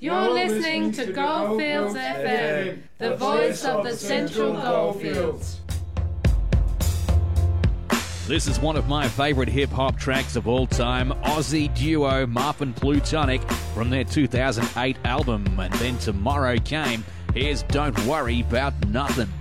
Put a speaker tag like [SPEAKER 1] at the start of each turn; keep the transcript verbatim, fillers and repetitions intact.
[SPEAKER 1] You're listening to Goldfields F M, the voice of the Central Goldfields.
[SPEAKER 2] This is one of my favourite hip-hop tracks of all time, Aussie duo Muff and Plutonic from their two thousand eight album. And then Tomorrow Came. Here's Don't Worry About Nothing.